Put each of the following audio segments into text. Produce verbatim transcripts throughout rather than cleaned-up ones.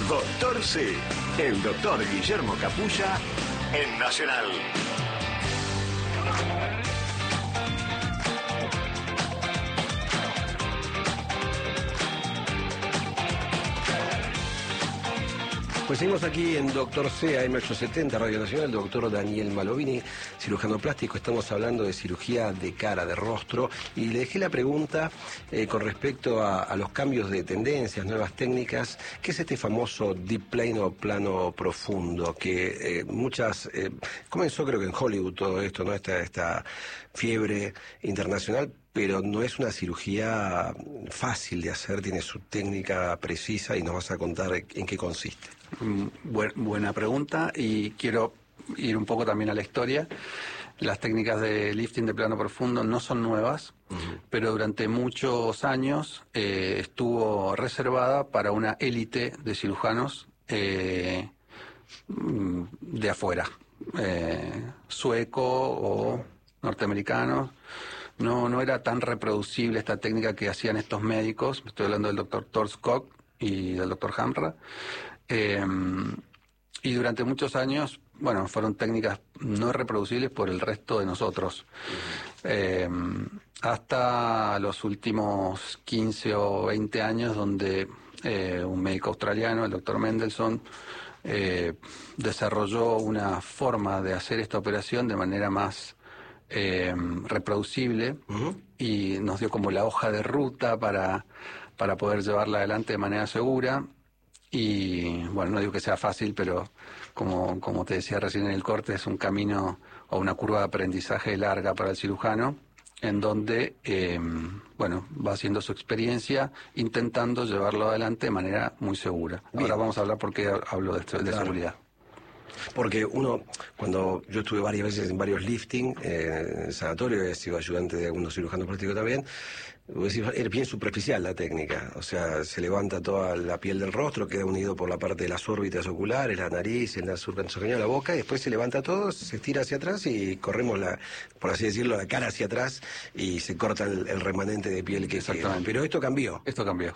Doctor C, el doctor Guillermo Capulla, en Nacional. Pues seguimos aquí en Doctor C, A M ochocientos setenta, Radio Nacional, el doctor Daniel Malovini, cirujano plástico. Estamos hablando de cirugía de cara, de rostro, y le dejé la pregunta eh, con respecto a, a los cambios de tendencias, nuevas técnicas. ¿Qué es este famoso deep plane o plano profundo? Que eh, muchas... Eh, comenzó creo que en Hollywood todo esto, ¿no? Esta, esta fiebre internacional, pero no es una cirugía fácil de hacer, tiene su técnica precisa y nos vas a contar en qué consiste. Bu- buena pregunta, y quiero ir un poco también a la historia. Las técnicas de lifting de plano profundo no son nuevas, uh-huh. pero durante muchos años eh, estuvo reservada para una élite de cirujanos eh, de afuera, eh, sueco o norteamericanos. No, no era tan reproducible esta técnica que hacían estos médicos. Estoy hablando del doctor Thor Skog y del doctor Hamra. Eh, y durante muchos años, bueno, fueron técnicas no reproducibles por el resto de nosotros. Eh, hasta los últimos quince o veinte años, donde eh, un médico australiano, el doctor Mendelssohn, eh, desarrolló una forma de hacer esta operación de manera más Eh, reproducible, uh-huh. y nos dio como la hoja de ruta para, para poder llevarla adelante de manera segura. Y bueno, no digo que sea fácil, pero como, como te decía recién en el corte, es un camino o una curva de aprendizaje larga para el cirujano, en donde eh, bueno, va haciendo su experiencia intentando llevarlo adelante de manera muy segura. Bien. Ahora vamos a hablar por qué hablo de, de claro. seguridad. Porque uno, cuando yo estuve varias veces en varios lifting, eh, en el sanatorio, he sido ayudante de algunos cirujanos plásticos también, es bien superficial la técnica. O sea, se levanta toda la piel del rostro, queda unido por la parte de las órbitas oculares, la nariz, el nasogeniano, la boca, y después se levanta todo, se estira hacia atrás y corremos, la, por así decirlo, la cara hacia atrás y se corta el, el remanente de piel que queda. Pero esto cambió. Esto cambió.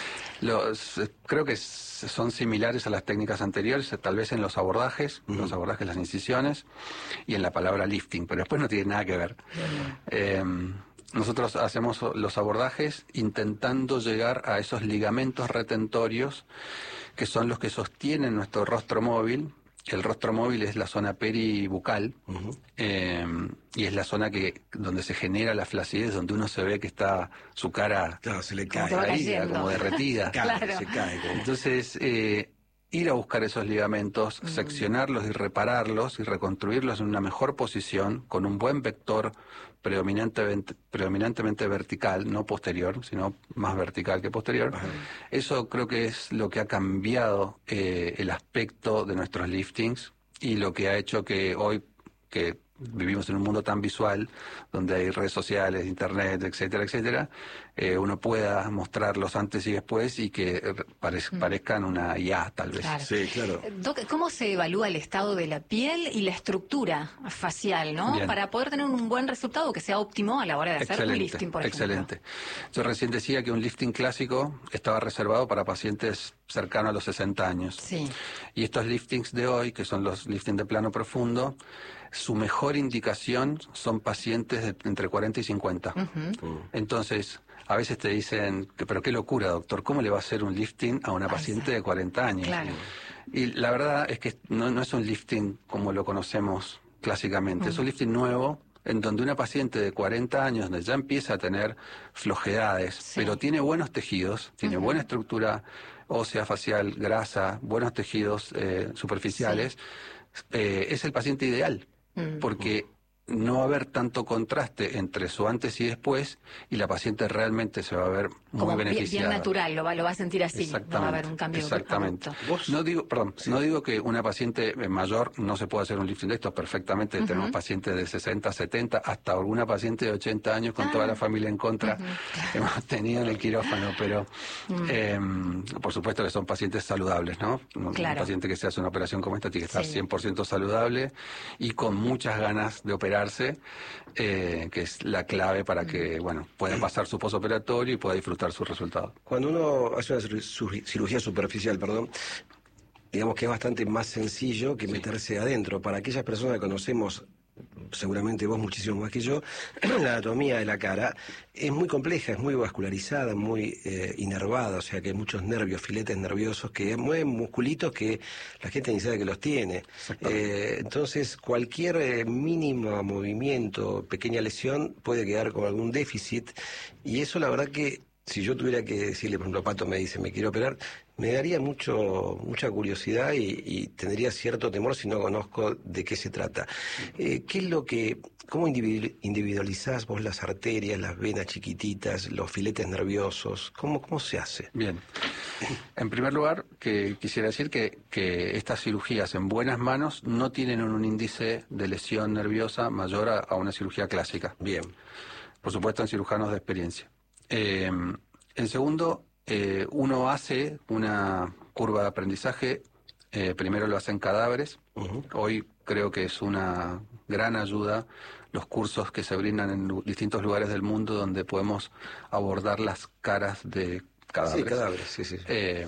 Los, creo que son similares a las técnicas anteriores, tal vez en los abordajes, uh-huh. los abordajes, las incisiones, y en la palabra lifting, pero después no tiene nada que ver. Uh-huh. Eh, nosotros hacemos los abordajes intentando llegar a esos ligamentos retentorios que son los que sostienen nuestro rostro móvil. El rostro móvil es la zona peribucal, uh-huh. eh, y es la zona que donde se genera la flacidez, donde uno se ve que está su cara, claro, se le cae, caída, como derretida. Claro. Se cae. Como... Entonces, eh, ir a buscar esos ligamentos, uh-huh. seccionarlos y repararlos y reconstruirlos en una mejor posición, con un buen vector predominantemente, predominantemente vertical, no posterior, sino más vertical que posterior. Uh-huh. Eso creo que es lo que ha cambiado eh, el aspecto de nuestros liftings y lo que ha hecho que hoy, que vivimos en un mundo tan visual, donde hay redes sociales, internet, etcétera, etcétera, eh, uno pueda mostrar los antes y después y que parez, mm. parezcan una I A, tal vez. Claro. Sí, claro. Doc, ¿cómo se evalúa el estado de la piel y la estructura facial, no? Bien. Para poder tener un buen resultado que sea óptimo a la hora de hacer excelente, un lifting, por ejemplo. Excelente. Yo recién decía que un lifting clásico estaba reservado para pacientes cercanos a los sesenta años. Sí. Y estos liftings de hoy, que son los lifting de plano profundo, su mejor indicación son pacientes de entre cuarenta y cincuenta. Uh-huh. Uh. Entonces, a veces te dicen, pero qué locura, doctor, ¿cómo le va a hacer un lifting a una paciente de cuarenta años? Claro. Y la verdad es que no, no es un lifting como lo conocemos clásicamente, uh-huh. es un lifting nuevo, en donde una paciente de cuarenta años, donde ya empieza a tener flojedades, sí. pero tiene buenos tejidos, tiene uh-huh. buena estructura ósea, facial, grasa, buenos tejidos eh, superficiales, sí. eh, es el paciente ideal. Porque no va a haber tanto contraste entre su antes y después, y la paciente realmente se va a ver muy como beneficiada. Bien natural, lo va, lo va a sentir así, exactamente, no va a haber un cambio. Exactamente. No digo, perdón, sí. no digo que una paciente mayor no se pueda hacer un lifting de estos perfectamente. Uh-huh. Tenemos pacientes de sesenta, setenta, hasta alguna paciente de ochenta años con ah. toda la familia en contra. Uh-huh. Hemos tenido en el quirófano, pero uh-huh. eh, por supuesto que son pacientes saludables, ¿no? Claro. Un paciente que se hace una operación como esta tiene que estar sí. cien por ciento saludable y con muchas ganas de operarse, eh, que es la clave para que, bueno, pueda pasar su posoperatorio y pueda disfrutar su resultado. Cuando uno hace una cirugía superficial, perdón, digamos que es bastante más sencillo que Sí. meterse adentro. Para aquellas personas que conocemos, seguramente vos muchísimo más que yo, la anatomía de la cara es muy compleja, es muy vascularizada, muy eh, inervada, o sea que hay muchos nervios, filetes nerviosos que mueven musculitos que la gente ni sabe que los tiene. Eh, entonces cualquier eh, mínimo movimiento, pequeña lesión puede quedar con algún déficit, y eso la verdad que si yo tuviera que decirle, por ejemplo, Pato me dice, me quiero operar, me daría mucho mucha curiosidad y, y tendría cierto temor si no conozco de qué se trata. Eh, ¿Qué es lo que, cómo individu- individualizás vos las arterias, las venas chiquititas, los filetes nerviosos? ¿Cómo, cómo se hace? Bien. En primer lugar, que quisiera decir que, que estas cirugías en buenas manos no tienen un índice de lesión nerviosa mayor a, a una cirugía clásica. Bien. Por supuesto, en cirujanos de experiencia. Eh, en segundo, eh, uno hace una curva de aprendizaje, eh, primero lo hace en cadáveres. Uh-huh. Hoy creo que es una gran ayuda los cursos que se brindan en lu- distintos lugares del mundo donde podemos abordar las caras de cadáveres. Sí, cadáveres, sí, sí. Eh,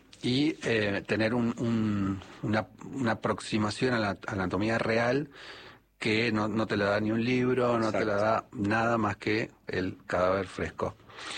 y eh, tener un- un- una, una aproximación a la anatomía real que no, no te la da ni un libro, no Exacto. te la da nada más que el cadáver fresco.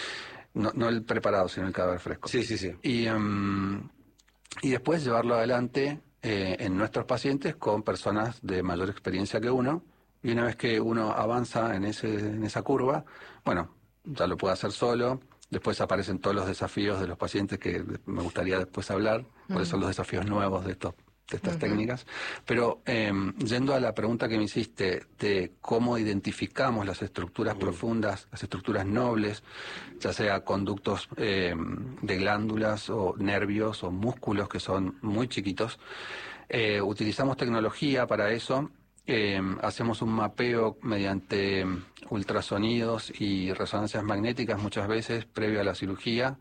No, no el preparado, sino el cadáver fresco. Sí, sí, sí. Y, em, y después llevarlo adelante eh, en nuestros pacientes con personas de mayor experiencia que uno. Y una vez que uno avanza en, ese, en esa curva, bueno, ya lo puede hacer solo. Después aparecen todos los desafíos de los pacientes que me gustaría después hablar, cuáles son los desafíos nuevos de estos de estas uh-huh. técnicas. Pero eh, yendo a la pregunta que me hiciste de cómo identificamos las estructuras uh-huh. profundas, las estructuras nobles, ya sea conductos eh, de glándulas o nervios o músculos que son muy chiquitos, eh, utilizamos tecnología para eso. Eh, hacemos un mapeo mediante ultrasonidos y resonancias magnéticas muchas veces previo a la cirugía.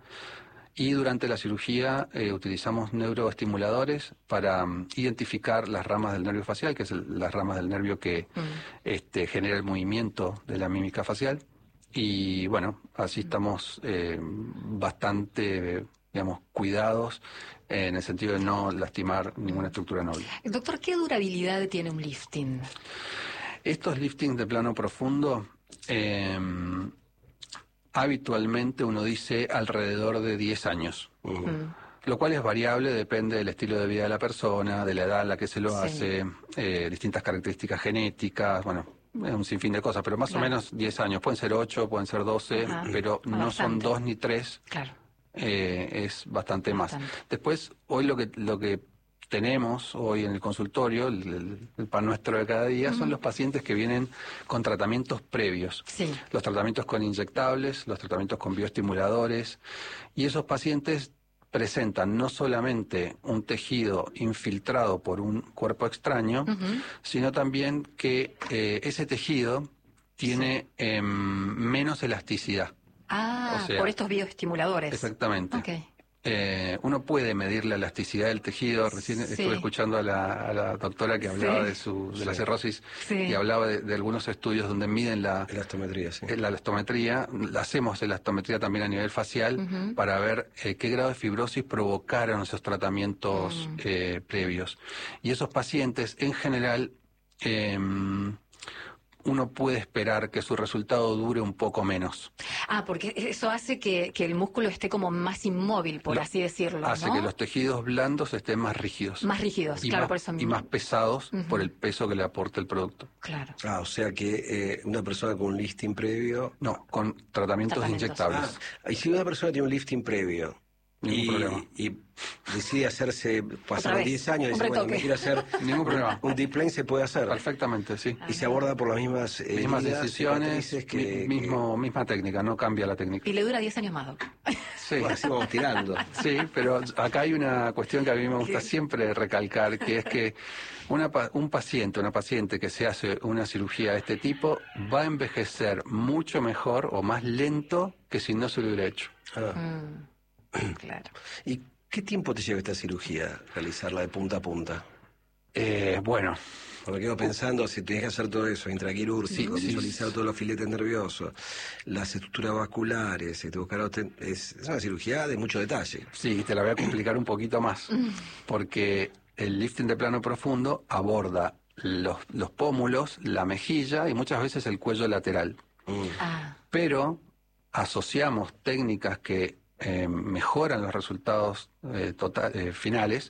Y durante la cirugía eh, utilizamos neuroestimuladores para um, identificar las ramas del nervio facial, que es el, las ramas del nervio que mm. este, genera el movimiento de la mímica facial. Y bueno, así estamos eh, bastante, digamos, cuidados eh, en el sentido de no lastimar ninguna estructura noble. Doctor, ¿qué durabilidad tiene un lifting? Estos liftings de plano profundo... Eh, habitualmente uno dice alrededor de diez años, uh-huh. lo cual es variable, depende del estilo de vida de la persona, de la edad en la que se lo sí. hace, eh, distintas características genéticas, bueno, es un sinfín de cosas, pero más claro. o menos diez años, pueden ser ocho, pueden ser doce, uh-huh. pero no bastante. Son dos ni tres, claro. eh, es bastante, bastante más. Después, hoy lo que lo que tenemos hoy en el consultorio, el, el, el pan nuestro de cada día, uh-huh. son los pacientes que vienen con tratamientos previos. Sí. Los tratamientos con inyectables, los tratamientos con bioestimuladores. Y esos pacientes presentan no solamente un tejido infiltrado por un cuerpo extraño, uh-huh. sino también que eh, ese tejido tiene sí. eh, menos elasticidad. Ah, o sea, por estos bioestimuladores. Exactamente. Okay. Eh, uno puede medir la elasticidad del tejido. Recién sí. estuve escuchando a la, a la doctora que hablaba sí. de su de sí. la cirrosis sí. y hablaba de, de algunos estudios donde miden la elastometría. Sí. La elastometría. La hacemos elastometría también a nivel facial uh-huh. para ver eh, qué grado de fibrosis provocaron esos tratamientos uh-huh. eh, previos. Y esos pacientes, en general, eh, uno puede esperar que su resultado dure un poco menos. Ah, porque eso hace que, que el músculo esté como más inmóvil, por Lo, así decirlo, Hace ¿no? que los tejidos blandos estén más rígidos. Más rígidos, y claro, más, por eso mismo. Y más pesados uh-huh. por el peso que le aporta el producto. Claro. Ah, o sea que eh, una persona con un lifting previo... No, con tratamientos, tratamientos. inyectables. Ah, y si una persona tiene un lifting previo... Ningún y, problema. Y decide hacerse, pasaron diez años y dice, bueno, me quiero hacer ningún problema. Un deep plane, se puede hacer. Perfectamente, sí. Y se aborda por las mismas, eh, mismas decisiones, que, mismo, que... misma técnica, no cambia la técnica. Y le dura diez años más, Doc. Sí. Bueno, así vamos tirando. Sí, pero acá hay una cuestión que a mí me gusta siempre recalcar, que es que una, un paciente, una paciente que se hace una cirugía de este tipo va a envejecer mucho mejor o más lento que si no se lo hubiera hecho. Ah. Mm. Claro. ¿Y qué tiempo te lleva esta cirugía, realizarla de punta a punta? Eh, bueno, Me quedo pensando, si tenés que hacer todo eso, intraquirúrgico, sí, visualizar sí. todos los filetes nerviosos, las estructuras vasculares, te buscar, es, es una cirugía de mucho detalle. Sí, te la voy a complicar un poquito más, porque el lifting de plano profundo aborda los, los pómulos, la mejilla y muchas veces el cuello lateral. Mm. Ah. Pero asociamos técnicas que eh, mejoran los resultados eh, total, eh, finales.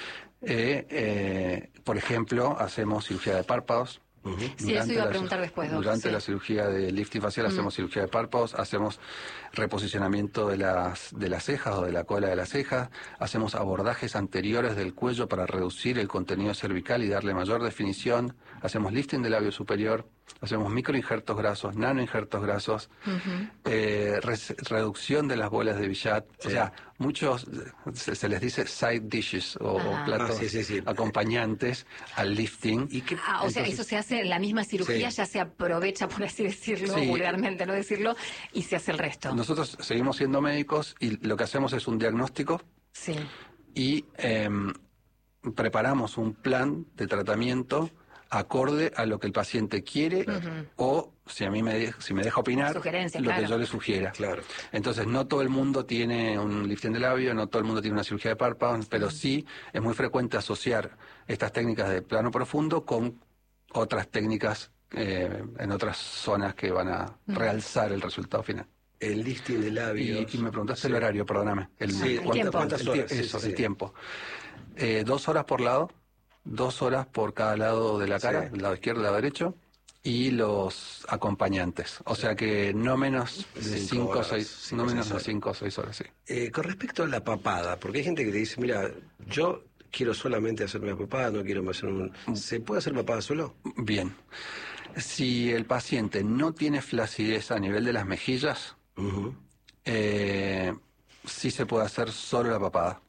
Eh, eh, por ejemplo, hacemos cirugía de párpados. Uh-huh. Sí, eso iba a preguntar después. Durante sí. la cirugía de lifting facial uh-huh. hacemos cirugía de párpados, hacemos reposicionamiento de las de las cejas o de la cola de las cejas, hacemos abordajes anteriores del cuello para reducir el contenido cervical y darle mayor definición, hacemos lifting del labio superior, hacemos microinjertos grasos, nanoinjertos grasos, uh-huh. eh, re- reducción de las bolas de Billat, sí. o sea, muchos se, se les dice side dishes o, o platos ah, sí, sí, sí. acompañantes al lifting. ¿Y qué? Ah, o Entonces, sea, eso se hace en la misma cirugía, sí. ya se aprovecha, por así decirlo, sí. vulgarmente no decirlo, y se hace el resto. Nosotros seguimos siendo médicos y lo que hacemos es un diagnóstico sí. y eh, preparamos un plan de tratamiento acorde a lo que el paciente quiere uh-huh. o si a mí me de, si me deja opinar lo claro. que yo le sugiera. Claro. Entonces no todo el mundo tiene un lifting de labio, no todo el mundo tiene una cirugía de párpados, pero uh-huh. sí es muy frecuente asociar estas técnicas de plano profundo con otras técnicas eh, en otras zonas que van a uh-huh. realzar el resultado final. El lifting de labios. Y, y me preguntaste sí. el horario, perdóname. El, sí, ¿cuánto, tiempo. ¿Cuántas horas? El, eso, sí, sí. el tiempo. Eh, dos horas por lado. Dos horas por cada lado de la cara, sí. el lado izquierdo y el lado derecho, y los acompañantes. O sea que no menos de cinco o seis, no menos de cinco o seis horas, sí. Eh, con respecto a la papada, porque hay gente que te dice, mira, yo quiero solamente hacerme una papada, no quiero hacer un... ¿Se puede hacer papada solo? Bien. Si el paciente no tiene flacidez a nivel de las mejillas, uh-huh. eh, sí se puede hacer solo la papada.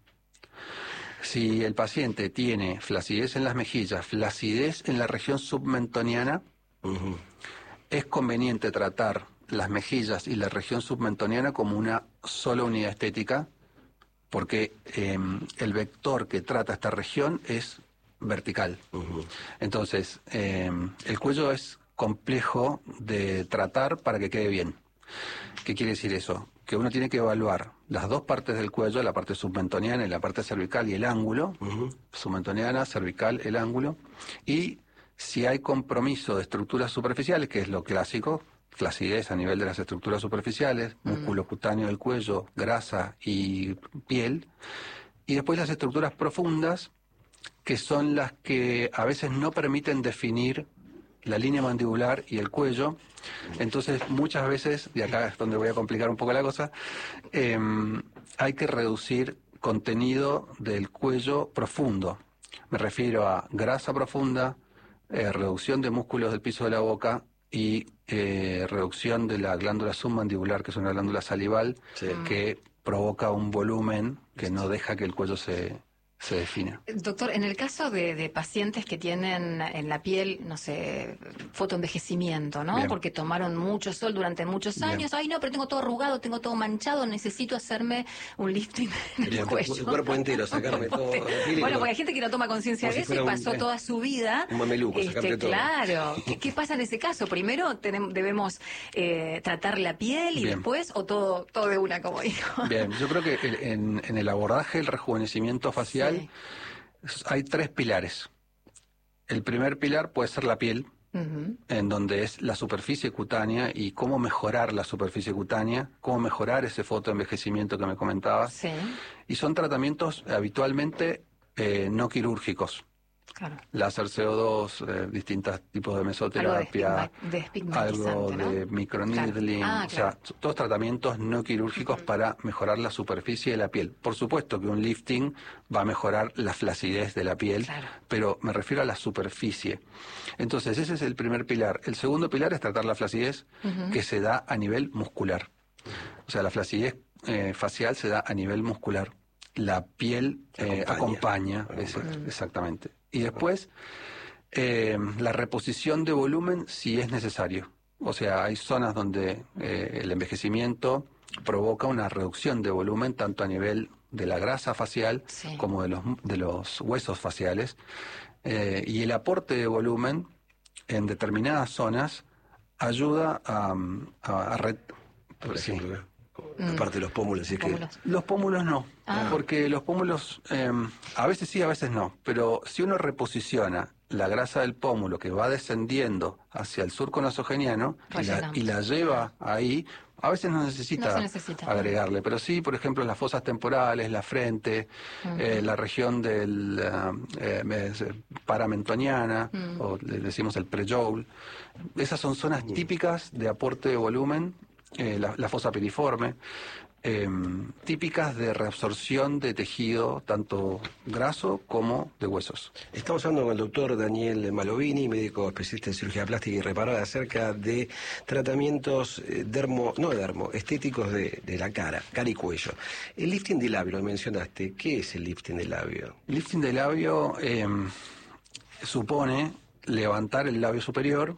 Si el paciente tiene flacidez en las mejillas, flacidez en la región submentoniana, uh-huh. es conveniente tratar las mejillas y la región submentoniana como una sola unidad estética, porque eh, el vector que trata esta región es vertical. Uh-huh. Entonces, eh, el cuello es complejo de tratar para que quede bien. ¿Qué quiere decir eso? Que uno tiene que evaluar las dos partes del cuello, la parte submentoniana y la parte cervical y el ángulo, uh-huh. submentoniana, cervical, el ángulo, y si hay compromiso de estructuras superficiales, que es lo clásico, flacidez a nivel de las estructuras superficiales, uh-huh. músculo cutáneo del cuello, grasa y piel, y después las estructuras profundas, que son las que a veces no permiten definir la línea mandibular y el cuello. Entonces muchas veces, y acá es donde voy a complicar un poco la cosa, eh, hay que reducir contenido del cuello profundo. Me refiero a grasa profunda, eh, reducción de músculos del piso de la boca y eh, reducción de la glándula submandibular, que es una glándula salival, sí. que provoca un volumen que no deja que el cuello se... se define. Doctor, en el caso de, de pacientes que tienen en la piel, no sé, fotoenvejecimiento, ¿no? Bien. Porque tomaron mucho sol durante muchos años. Bien. Ay, no, pero tengo todo arrugado, tengo todo manchado, necesito hacerme un lifting en el Bien, cuello. El cuerpo entero, sacarme todo. Bueno, porque hay gente que no toma conciencia de si eso y pasó un, toda su vida. Un mameluco, este, sacarte todo. Claro. ¿Qué, ¿Qué pasa en ese caso? Primero tenemos, debemos eh, tratar la piel y Bien. después, o todo, todo de una, como dijo. Bien, yo creo que en, en el abordaje del rejuvenecimiento facial, sí. hay tres pilares. El primer pilar puede ser la piel, uh-huh. en donde es la superficie cutánea y cómo mejorar la superficie cutánea, cómo mejorar ese fotoenvejecimiento que me comentabas. Sí. Y son tratamientos habitualmente eh, no quirúrgicos. Claro. Láser C O dos, eh, distintos tipos de mesoterapia, algo de, de microneedling, claro. ah, claro. o sea, todos tratamientos no quirúrgicos uh-huh. para mejorar la superficie de la piel. Por supuesto que un lifting va a mejorar la flacidez de la piel, claro. pero me refiero a la superficie. Entonces, ese es el primer pilar. El segundo pilar es tratar la flacidez uh-huh. que se da a nivel muscular. O sea, la flacidez eh, facial se da a nivel muscular. La piel eh, acompaña, acompaña, acompaña. Exactamente. Y después, eh, la reposición de volumen si es necesario. O sea, hay zonas donde eh, el envejecimiento provoca una reducción de volumen tanto a nivel de la grasa facial Sí. como de los, de los huesos faciales. Eh, y el aporte de volumen en determinadas zonas ayuda a, a, a re- Por sí. ejemplo, ¿eh? Aparte de los pómulos, así que... Pómulos. Los pómulos no, Ah. porque los pómulos eh, a veces sí, a veces no, pero si uno reposiciona la grasa del pómulo que va descendiendo hacia el surco nasogeniano y la, Rellenamos. y la lleva ahí, a veces no necesita, No se necesita. agregarle, pero sí, por ejemplo, las fosas temporales, la frente, Ujú. eh, la región del eh, eh, paramentoniana, Mm. o le decimos el prejoule, esas son zonas típicas de aporte de volumen, eh, la, la fosa piriforme, eh, típicas de reabsorción de tejido, tanto graso como de huesos. Estamos hablando con el doctor Daniel Malovini, médico especialista en cirugía plástica y reparadora, acerca de tratamientos eh, dermo, no dermo, estéticos de, de la cara, cara y cuello. El lifting de labio, lo mencionaste. ¿Qué es el lifting de labio? El lifting de labio eh, supone levantar el labio superior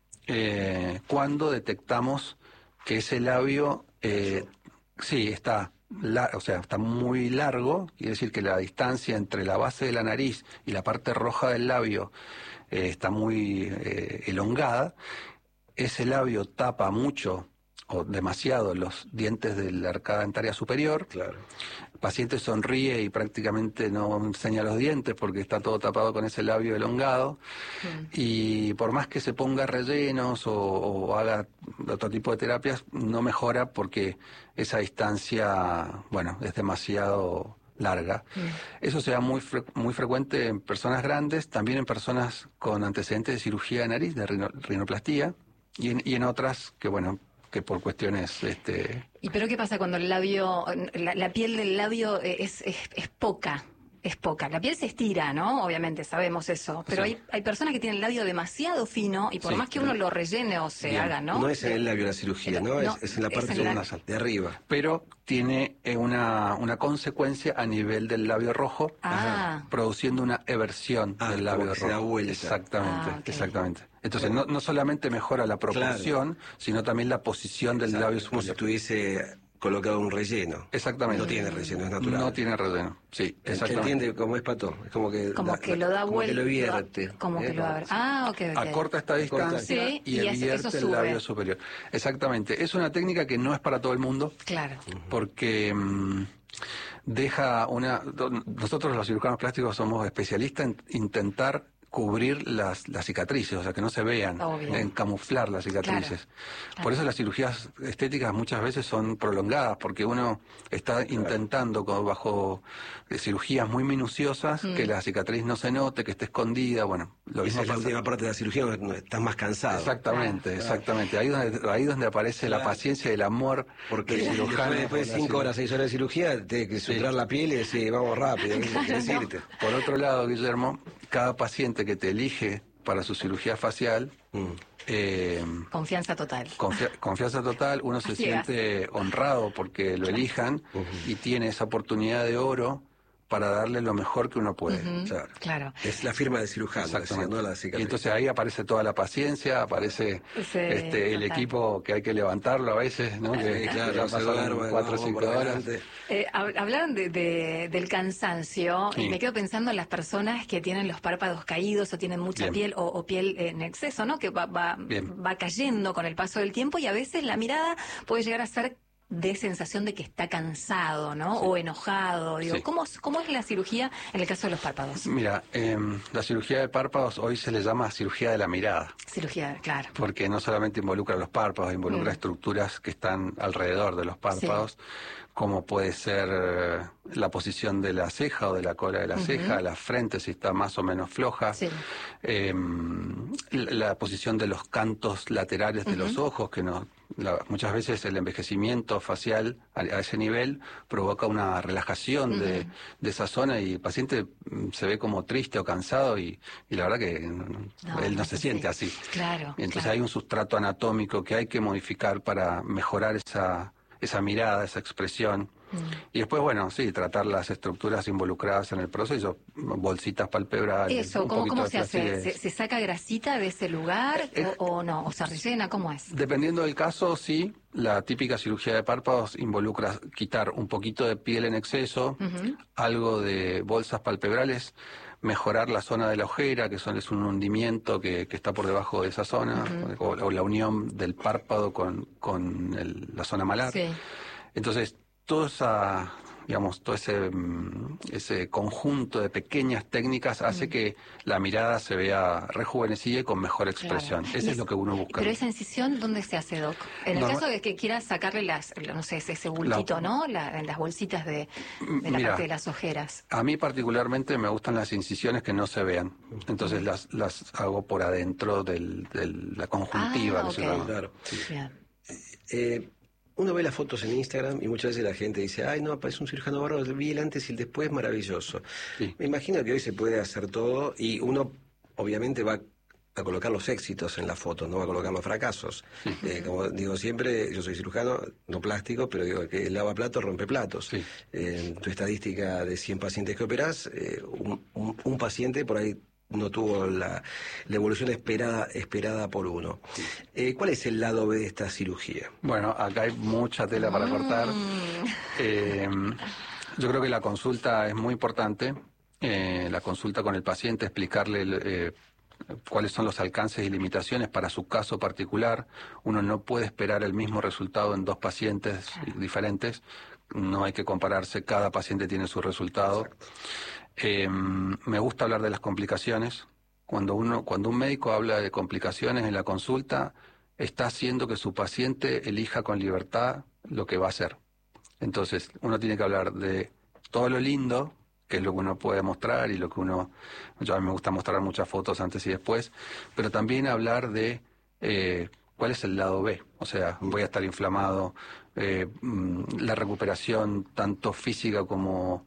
eh, cuando detectamos que ese labio eh, sí está la- o sea, está muy largo, quiere decir que la distancia entre la base de la nariz y la parte roja del labio eh, está muy eh, elongada. Ese labio tapa mucho o demasiado los dientes de la arcada dentaria superior. Claro. El paciente sonríe y prácticamente no enseña los dientes porque está todo tapado con ese labio elongado. Mm. Y por más que se ponga rellenos o, o haga otro tipo de terapias, no mejora porque esa distancia, bueno, es demasiado larga. Mm. Eso se da muy, fre- muy frecuente en personas grandes, también en personas con antecedentes de cirugía de nariz, de rino- rinoplastía, y en, y en otras que, bueno, que por cuestiones... este ¿Y pero qué pasa cuando el labio, la, la piel del labio es, es, es poca? Es poca. La piel se estira, ¿no? Obviamente, sabemos eso. Pero Sí. hay, hay personas que tienen el labio demasiado fino y por Sí, más que uno lo rellene o se Bien. haga, ¿no? No es en el labio la cirugía, ¿no? No, es, es en la es parte en la- nasal, de arriba. pero tiene eh, una, una consecuencia a nivel del labio rojo, Ah. produciendo una eversión Ah, del como labio que se rojo. da vuelta. Exactamente, Ah, ok. exactamente. Entonces, no, no solamente mejora la proporción, sino también la posición del Exacto, labio es como si superior. estuviese colocado un relleno. Exactamente. No tiene relleno, es natural. No tiene relleno, sí, ¿Se exactamente. entiende cómo es, Pato? Es como que... Como que lo da como vuelta. que lo vierte. Como ¿eh? que lo abre. Ah, ok, ok. Acorta esta Acorta. distancia Sí, y, y eso- vierte eso el sube. labio superior. Exactamente. Es una técnica que no es para todo el mundo, Claro. porque mm, deja una... do- Nosotros los cirujanos plásticos somos especialistas en intentar cubrir las, las cicatrices, o sea, que no se vean, Obvio. en camuflar las cicatrices. Claro. Por eso las cirugías estéticas muchas veces son prolongadas, porque uno está intentando con- bajo eh, cirugías muy minuciosas Mm. que la cicatriz no se note, que esté escondida, bueno, lo Esa mismo es la pasa- última parte de la cirugía, donde estás más cansado. Exactamente, Claro. exactamente. Ahí donde, ahí donde aparece la Claro. paciencia y el amor Porque del después, cirujano. después de por la cinco horas, seis horas de cirugía, tienes que suturar la piel y decir, vamos rápido, ¿qué querés irte? Por otro lado, Guillermo, cada paciente que te elige para su cirugía facial, Mm. eh, Confianza total. confia- confianza total, uno se Así es. siente honrado porque lo elijan y tiene esa oportunidad de oro para darle lo mejor que uno puede. Ujú, Claro. claro. Es la firma de cirujano, decía, Exactamente. no la Y cicatriz. entonces ahí aparece toda la paciencia, aparece Sí, este, el total. equipo que hay que levantarlo a veces, ¿no? Que Sí, claro, ya no se pasaron duerma, cuatro o vamos cinco por horas. adelante. Eh, hab- hablaron de, de- del cansancio y Sí. me quedo pensando en las personas que tienen los párpados caídos o tienen mucha Bien. piel o, o piel en exceso, ¿no? Que va, va, Bien. va cayendo con el paso del tiempo y a veces la mirada puede llegar a ser de sensación de que está cansado, ¿no? O enojado. Digo, Sí. ¿cómo, ¿cómo es la cirugía en el caso de los párpados? Mira, em, la cirugía de párpados hoy se le llama cirugía de la mirada, Cirugía, claro. porque no solamente involucra los párpados, involucra Mm. estructuras que están alrededor de los párpados, como puede ser eh, la posición de la ceja o de la cola de la Ujú. ceja, la frente si está más o menos floja, Sí. em, la, la posición de los cantos laterales de los ojos, que no, la- muchas veces el envejecimiento facial a, a ese nivel provoca una relajación de, Ujú. de esa zona y el paciente mm, se ve como triste o cansado y, y la verdad que mm, No, él no no se sé, siente sí. así. Claro. Y entonces claro. hay un sustrato anatómico que hay que modificar para mejorar esa, esa mirada, esa expresión. Mm. Y después, bueno, sí, tratar las estructuras involucradas en el proceso, bolsitas palpebrales. Eso, un ¿cómo, poquito cómo de se hace? flacidez. ¿Se, ¿Se saca grasita de ese lugar Eh, o, o no? ¿O se rellena? ¿Cómo es? Dependiendo del caso, sí. La típica cirugía de párpados involucra quitar un poquito de piel en exceso, uh-huh. algo de bolsas palpebrales, mejorar la zona de la ojera, que son, es un hundimiento que, que está por debajo de esa zona, uh-huh. o, o la unión del párpado con, con el, la zona malar. Sí. Entonces, toda esa, digamos, todo ese, ese conjunto de pequeñas técnicas hace mm. que la mirada se vea rejuvenecida y con mejor expresión. Claro. Eso es, es lo que uno busca. Pero esa incisión, ¿dónde se hace, Doc? En el Normal... caso de que quieras sacarle las, no sé, ese bultito, la... ¿no? La, las bolsitas de, de la Mira, parte de las ojeras. A mí particularmente me gustan las incisiones que no se vean. Entonces mm. las, las hago por adentro de la conjuntiva. Ah, okay. Claro. Sí. Bien. Eh, Uno ve las fotos en Instagram y muchas veces la gente dice, ay, no, es un cirujano bárbaro, vi el antes y el después, maravilloso. Sí. Me imagino que hoy se puede hacer todo y uno obviamente va a colocar los éxitos en la foto, no va a colocar los fracasos. Sí. Eh, como digo siempre, yo soy cirujano, no plástico, pero digo que el lavaplatos rompe platos. Sí. Eh, en tu estadística de cien pacientes que operás, eh, un, un, un paciente por ahí no tuvo la, la evolución esperada esperada por uno. Eh, ¿Cuál es el lado B de esta cirugía? Bueno, acá hay mucha tela para cortar. Eh, yo creo que la consulta es muy importante. Eh, la consulta con el paciente, explicarle eh, cuáles son los alcances y limitaciones para su caso particular. Uno no puede esperar el mismo resultado en dos pacientes diferentes. No hay que compararse, cada paciente tiene su resultado. Exacto. Eh, me gusta hablar de las complicaciones. Cuando uno, cuando un médico habla de complicaciones en la consulta, está haciendo que su paciente elija con libertad lo que va a hacer. Entonces, uno tiene que hablar de todo lo lindo, que es lo que uno puede mostrar y lo que uno... Yo a mí me gusta mostrar muchas fotos antes y después, pero también hablar de eh, cuál es el lado B. O sea, voy a estar inflamado, eh, la recuperación tanto física como...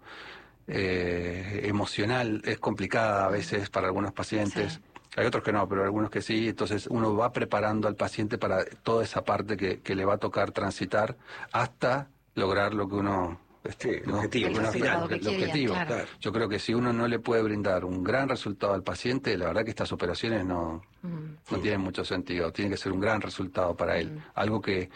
Eh, emocional es complicada a veces para algunos pacientes. Sí. Hay otros que no, pero algunos que sí. Entonces uno va preparando al paciente para toda esa parte que, que le va a tocar transitar hasta lograr lo que uno... Este, el ¿no? objetivo, el, final, el objetivo. Claro. Claro. Yo creo que si uno no le puede brindar un gran resultado al paciente, la verdad que estas operaciones no, mm. no tienen mucho sentido. Tiene que ser un gran resultado para él. Mm. Algo que...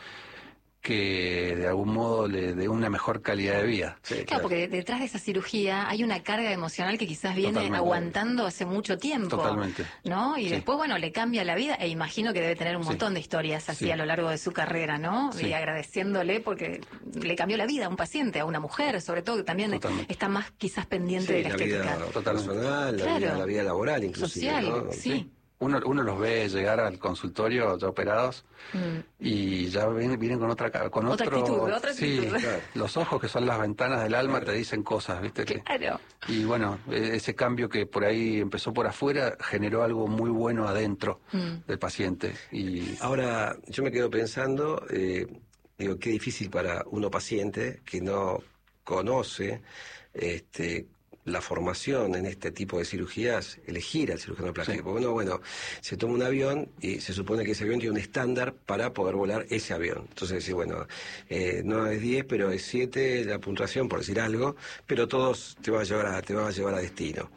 que de algún modo le dé una mejor calidad de vida. Sí, claro, claro, porque detrás de esa cirugía hay una carga emocional que quizás viene Totalmente. aguantando hace mucho tiempo. Totalmente. ¿No? Y sí. después, bueno, le cambia la vida e imagino que debe tener un montón sí. de historias así sí. a lo largo de su carrera, ¿no? Sí. Y agradeciéndole porque le cambió la vida a un paciente, a una mujer, sobre todo, que también Totalmente. está más quizás pendiente sí, de la, la estética. Vida personal, la, claro. vida, la vida laboral inclusive. Social, ¿no? sí. sí. Uno, uno los ve llegar al consultorio ya operados mm. y ya ven, vienen con otra con otra otro actitud, otra sí, actitud. Claro. Los ojos que son las ventanas del alma claro. te dicen cosas, ¿viste? Claro. Y bueno, ese cambio que por ahí empezó por afuera generó algo muy bueno adentro mm. del paciente. Y ahora yo me quedo pensando, eh, digo, qué difícil para uno paciente que no conoce este la formación en este tipo de cirugías, elegir al cirujano plástico. Sí. Porque uno, bueno, se toma un avión y se supone que ese avión tiene un estándar para poder volar ese avión. Entonces decir, bueno, eh, no es diez, pero es siete la puntuación, por decir algo, pero todos te van a llevar a, te van a, llevar a destino.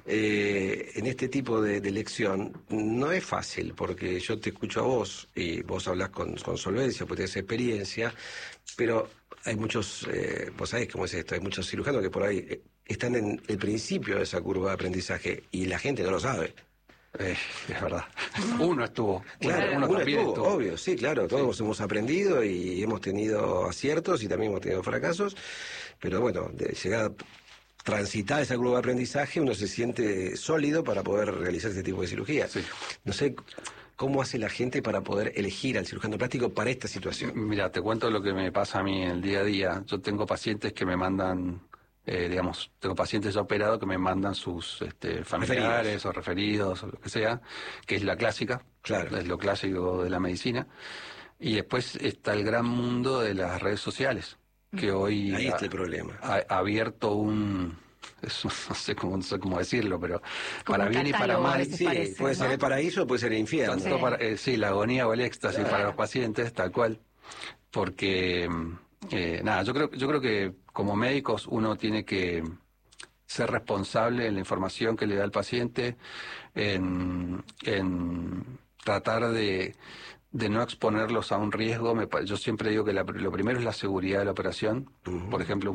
Eh, en este tipo de, de elección no es fácil, porque yo te escucho a vos y vos hablas con, con solvencia, porque tenés experiencia, pero hay muchos, eh, vos sabés cómo es esto, hay muchos cirujanos que por ahí... Eh, están en el principio de esa curva de aprendizaje y la gente no lo sabe. Eh, es verdad. Uno estuvo. Claro, uno, uno estuvo, estuvo, obvio, sí, claro. Todos sí. hemos aprendido y hemos tenido aciertos y también hemos tenido fracasos. Pero bueno, de llegar a transitar esa curva de aprendizaje, uno se siente sólido para poder realizar este tipo de cirugía. Sí. No sé... ¿Cómo hace la gente para poder elegir al cirujano plástico para esta situación? Mira, te cuento lo que me pasa a mí en el día a día. Yo tengo pacientes que me mandan... Eh, digamos, tengo pacientes ya operados que me mandan sus este, familiares referidos. o referidos o lo que sea, que es la clásica, claro. es lo clásico de la medicina. Y después está el gran mundo de las redes sociales, que hoy Ahí está ha, el problema. Ha, ha abierto un... Eso, no sé cómo, no sé cómo decirlo, pero como para bien y para mal. Sí, parece, puede ¿no? ser el paraíso o puede ser el infierno. Sí, para, eh, sí la agonía o el éxtasis claro. para los pacientes, tal cual. Porque... eh, nada, yo creo, yo creo que como médicos uno tiene que ser responsable en la información que le da al paciente, en, en tratar de, de no exponerlos a un riesgo. Me, yo siempre digo que la, lo primero es la seguridad de la operación. Uh-huh. Por ejemplo,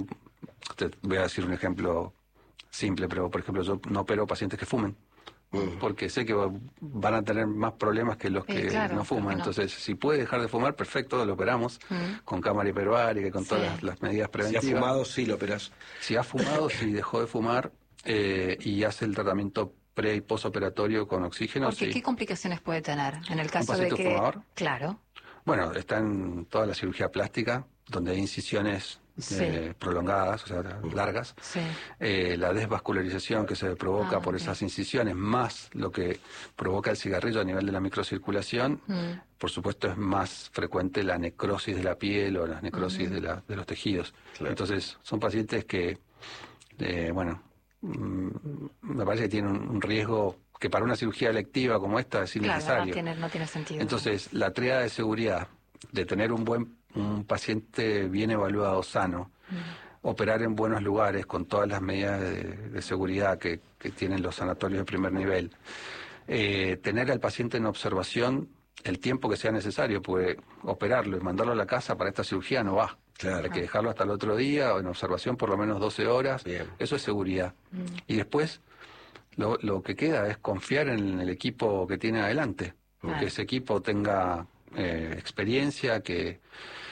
te voy a decir un ejemplo simple, pero por ejemplo yo no opero pacientes que fumen. Porque sé que van a tener más problemas que los que eh, claro, no fuman. No. Entonces, si puede dejar de fumar, perfecto, lo operamos mm. con cámara hiperbárica y con sí. todas las, las medidas preventivas. Si ha fumado, sí lo operas. Si ha fumado, si dejó de fumar eh, y hace el tratamiento pre y postoperatorio con oxígeno. Porque sí. ¿qué complicaciones puede tener en el caso ¿Un de que fumador? Claro. Bueno, está en toda la cirugía plástica, donde hay incisiones sí. eh, prolongadas, o sea, largas. Sí. Eh, la desvascularización que se provoca ah, por okay. esas incisiones, más lo que provoca el cigarrillo a nivel de la microcirculación, mm. por supuesto es más frecuente la necrosis de la piel o la necrosis mm. de, la, de los tejidos. Claro. Entonces, son pacientes que, eh, bueno, mm, me parece que tienen un, un riesgo que para una cirugía electiva como esta es innecesario. Claro, no tiene, no tiene sentido. Entonces, la tríada de seguridad de tener un buen un paciente bien evaluado, sano, mm. operar en buenos lugares con todas las medidas de, de seguridad que, que tienen los sanatorios de primer nivel, eh, tener al paciente en observación el tiempo que sea necesario, porque operarlo y mandarlo a la casa para esta cirugía no va. Claro. Hay que dejarlo hasta el otro día, o en observación por lo menos doce horas. Bien. Eso es seguridad. Mm. Y después lo, lo que queda es confiar en el equipo que tiene adelante, porque ah. ese equipo tenga eh, experiencia, que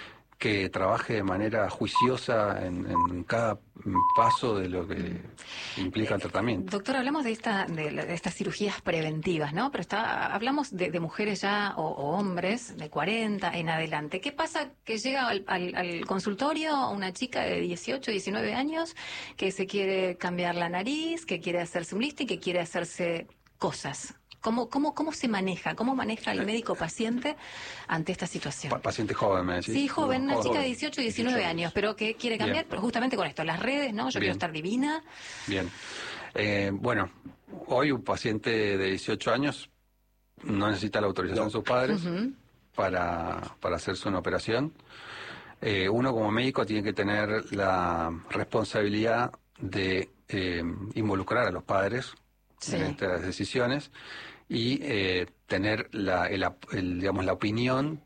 que trabaje de manera juiciosa en, en cada paso de lo que implica el tratamiento. Doctor, hablamos de, esta, de, de estas cirugías preventivas, ¿no? Pero está, hablamos de, de mujeres ya o, o hombres de cuarenta en adelante. ¿Qué pasa que llega al, al, al consultorio una chica de dieciocho, diecinueve años que se quiere cambiar la nariz, que quiere hacerse un lifting, que quiere hacerse cosas? ¿Cómo, cómo, ¿Cómo se maneja? ¿Cómo maneja el médico paciente ante esta situación? Pa paciente joven, me decís. Sí, joven, una chica de dieciocho, diecinueve años, pero que quiere cambiar, pero justamente con esto, las redes, ¿no? Yo Bien. quiero estar divina. Bien. Eh, bueno, hoy un paciente de dieciocho años no necesita la autorización no. de sus padres uh-huh. para, para hacerse una operación. Eh, uno como médico tiene que tener la responsabilidad de eh, involucrar a los padres sí. en estas decisiones y eh, tener la, el, el, digamos, la opinión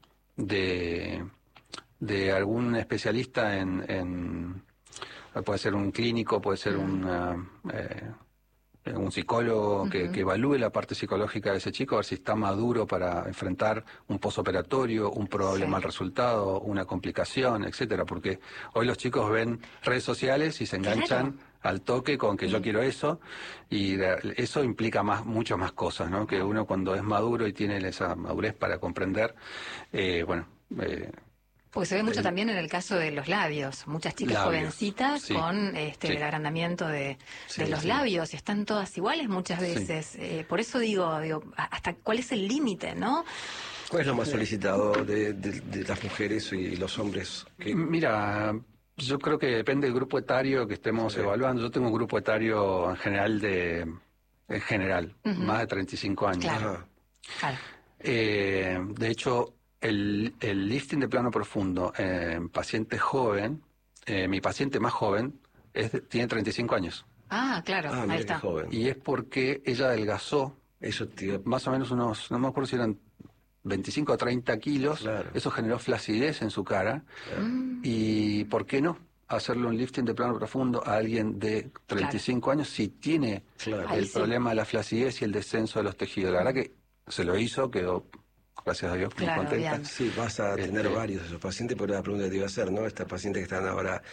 de, de algún especialista en, en, puede ser un clínico, puede ser un, uh, eh, un psicólogo uh-huh. que, que evalúe la parte psicológica de ese chico, a ver si está maduro para enfrentar un posoperatorio, un probable sí. mal resultado, una complicación, etcétera, porque hoy los chicos ven redes sociales y se enganchan claro. al toque con que yo mm. quiero eso, y eso implica más muchas más cosas, ¿no? Que uno cuando es maduro y tiene esa madurez para comprender, eh, bueno... Eh, Porque se ve mucho el, también en el caso de los labios, muchas chicas labios, sí, sí, con este sí. el agrandamiento de, sí, de los sí. labios, y están todas iguales muchas veces. Sí. Eh, por eso digo, digo, hasta cuál es el límite, ¿no? ¿Cuál es lo más solicitado de, de, de las mujeres y los hombres? ¿Qué? Mira... Yo creo que depende del grupo etario que estemos sí. evaluando. Yo tengo un grupo etario en general de, en general, uh-huh. más de treinta y cinco años. Claro. Claro. Eh, de hecho, el, el lifting de plano profundo en paciente joven, eh, mi paciente más joven, es de, tiene treinta y cinco años. Ah, claro, ah, ahí está. Joven. Y es porque ella adelgazó, eso tío, más o menos unos, no me acuerdo si eran veinticinco o treinta kilos, claro. Eso generó flacidez en su cara, claro. Y ¿por qué no hacerle un lifting de plano profundo a alguien de treinta y cinco claro. años si tiene claro. el Ay, problema sí. de la flacidez y el descenso de los tejidos? La verdad que se lo hizo, quedó, gracias a Dios, claro, muy contenta. Bien. Sí, vas a este... tener varios de esos pacientes, pero la pregunta que te iba a hacer, ¿no? Estas pacientes que están ahora...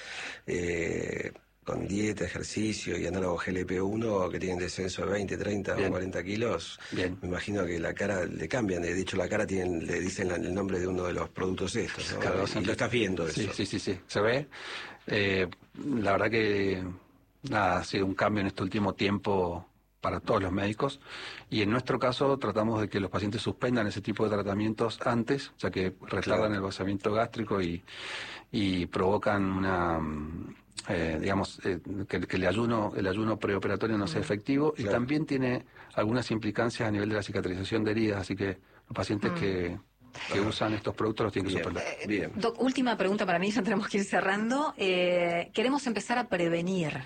Eh... con dieta, ejercicio y análogo G L P uno que tienen descenso de veinte, treinta Bien. o cuarenta kilos, Bien. me imagino que la cara le cambian. De hecho, la cara tienen, le dicen el nombre de uno de los productos estos, ¿no? Claro, y lo estás viendo eso. Sí, sí, sí, sí. Se ve. Eh, la verdad que nada, ha sido un cambio en este último tiempo para todos los médicos, y en nuestro caso tratamos de que los pacientes suspendan ese tipo de tratamientos antes, o sea que retardan claro. el vaciamiento gástrico y, y provocan una... Eh, digamos, eh, que, que el ayuno el ayuno preoperatorio no sea efectivo, claro. Y también tiene algunas implicancias a nivel de la cicatrización de heridas, así que los pacientes mm. que, que usan estos productos los tienen que Bien, suspender. bien. Doc, última pregunta para mí, ya tenemos que ir cerrando. Eh, queremos empezar a prevenir,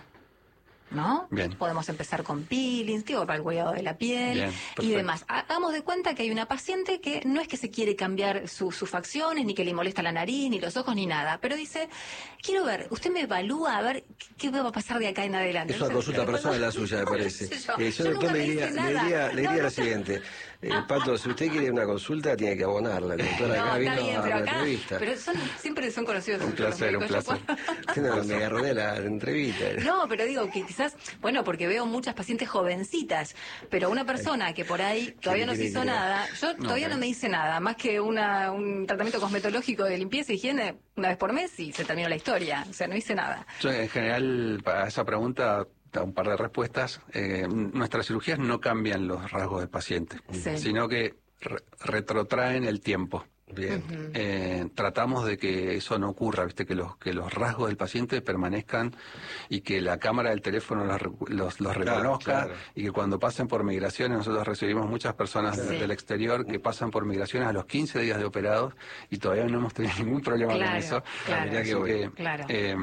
¿no? Bien. Podemos empezar con peelings, digo, para el cuidado de la piel Bien, y perfecto. demás. Hagamos de cuenta que hay una paciente que no es que se quiere cambiar su- sus facciones, ni que le molesta la nariz, ni los ojos, ni nada, pero dice, quiero ver, usted me evalúa a ver qué, qué va a pasar de acá en adelante. Es una Entonces, consulta ¿me personal puedo- la suya, me parece. qué sé yo. Eh, yo Yo doctor nunca le me diría, hice le nada. diría, le No, diría no. lo siguiente. Eh, Pato, si usted quiere una consulta, tiene que abonarla. El doctor acá No, vino está bien, a pero una acá, entrevista. pero son, siempre son conocidos. Un entre los placer, un médicos. Yo placer. Usted no me agarró de la entrevista. No, pero digo que quizás, bueno, porque veo muchas pacientes jovencitas, pero una persona que por ahí todavía no se quiere hizo que le- nada, yo todavía ok. no me hice nada, más que una, un tratamiento cosmetológico de limpieza y higiene una vez por mes y se terminó la historia, o sea, no hice nada. Yo, en general, para esa pregunta, da un par de respuestas. Eh, nuestras cirugías no cambian los rasgos del paciente, Sí. sino que re- retrotraen el tiempo. Bien. Eh, tratamos de que eso no ocurra, viste, que los que los rasgos del paciente permanezcan y que la cámara del teléfono los, recu- los, los Claro, reconozca claro. y que cuando pasen por migraciones, nosotros recibimos muchas personas Sí. del exterior que pasan por migraciones a los quince días de operados y todavía no hemos tenido ningún problema Claro, con eso. claro. Mirá que, Así que, claro. eh,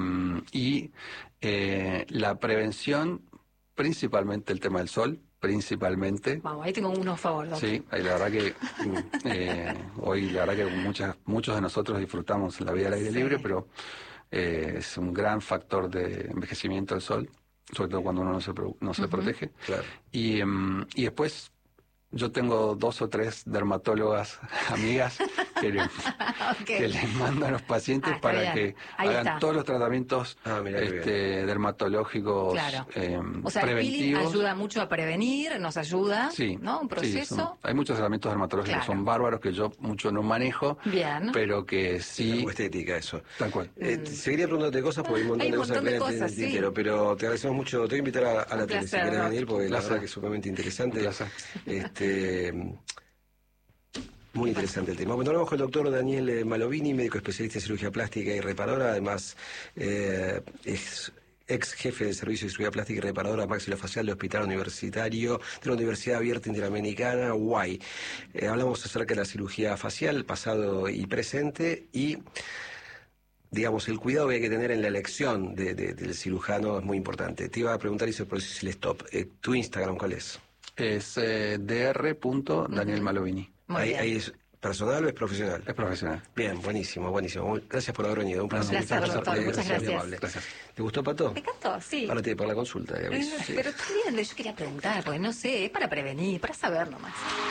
y eh, la prevención, principalmente el tema del sol, principalmente. Vamos, ahí tengo uno a favor, doctor. Sí, ahí la verdad que eh, hoy la verdad que muchas, muchos de nosotros disfrutamos la vida al aire Sí. libre, pero eh, es un gran factor de envejecimiento el sol, sobre todo cuando uno no se, pro- no se protege. Claro. Y, em, y después yo tengo dos o tres dermatólogas amigas que, le- Ok. que les mandan a los pacientes Ah, está para bien. que Ahí hagan está. todos los tratamientos Ah, mirá qué este, dermatológicos Claro. em, O sea, el peeling preventivos. ayuda mucho a prevenir, nos ayuda, Sí, ¿no? Un sí, proceso. son- hay muchos tratamientos dermatológicos Claro. que son bárbaros que yo mucho no manejo, Bien. pero que Sí. sí, Algo estética eso. tal cual. Eh, te- seguiría preguntándote cosas porque hay un montón Hay de un cosas montón de que quedan en cosas, el sí. tintero, pero te agradecemos mucho. Te voy a invitar a, a la Un tele si placer, querés Doc. venir porque la Placer. verdad que es sumamente interesante. Un placer. Este, muy interesante el tema. Bueno, hablamos con el doctor Daniel eh, Malovini, médico especialista en cirugía plástica y reparadora, además eh, es ex jefe del Servicio de Cirugía Plástica y Reparadora Maxilofacial del Hospital Universitario de la Universidad Abierta Interamericana, U A I. Eh, hablamos acerca de la cirugía facial, pasado y presente, y digamos, el cuidado que hay que tener en la elección de, de- del cirujano es muy importante. Te iba a preguntar y se produce el stop. Eh, ¿Tu Instagram cuál es? Es eh, dr. Daniel Malovini. Muy Ahí, bien. ahí es personal o es profesional? Es profesional. Bien, buenísimo, buenísimo. Gracias por haber venido. Un placer. Un placer, Muchas doctor. Eh, Muchas muy gracias. amable. Gracias. ¿Te gustó, Pato? Me encantó, sí. Ahora te para la consulta, de Eh, aviso. Sí. Pero está bien, yo quería preguntar, porque no sé, es para prevenir, para saber nomás.